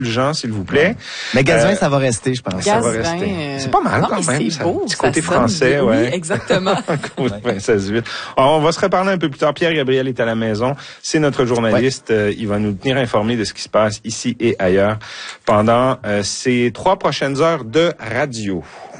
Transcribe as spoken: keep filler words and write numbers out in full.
indulgents, s'il vous plaît. Mais Gazvin, Euh, ça va rester, je pense. Ça va Gazvin, rester. euh, C'est pas mal non, quand mais même. c'est Ça, beau, petit ça côté sonne français, bien. ouais. Oui, exactement. vingt-seize huit. Alors, on va se reparler un peu plus tard. Pierre-Gabriel est à la maison. C'est notre journaliste. Ouais. Euh, il va nous tenir informés de ce qui se passe ici et ailleurs pendant euh, ces trois prochaines heures de radio.